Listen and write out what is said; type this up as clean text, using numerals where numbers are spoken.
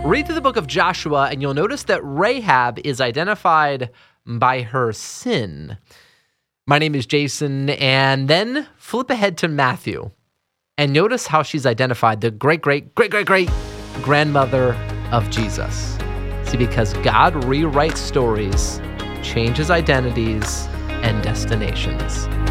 Read through the book of Joshua, and you'll notice that Rahab is identified by her sin. My name is Jason, and then flip ahead to Matthew, and notice how she's identified, the great-great-great-great-grandmother of Jesus. See, because God rewrites stories, changes identities, and destinations.